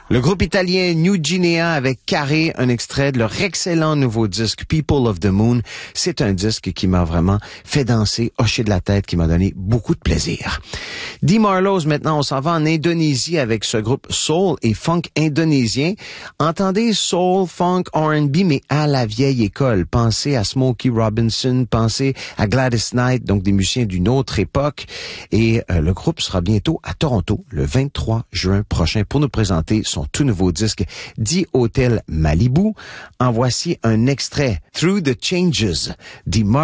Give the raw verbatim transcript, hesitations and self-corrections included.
Le groupe italien New Guinea avec Carré, un extrait de leur excellent nouveau disque People of the Moon. C'est un disque qui m'a vraiment fait danser, hocher de la tête, qui m'a donné beaucoup de plaisir. Dee Marlows, maintenant, on s'en va en Indonésie avec ce groupe soul et funk indonésien. Entendez soul, funk, R and B, mais à la vieille école. Pensez à Smokey Robinson, pensez à Gladys Knight, donc des musiciens d'une autre époque. Et euh, le groupe sera bientôt à Toronto, le vingt-trois juin prochain, pour nous présenter son tout nouveau disque The Hotel Malibu. En voici un extrait, Through the Changes, Dee Marlows.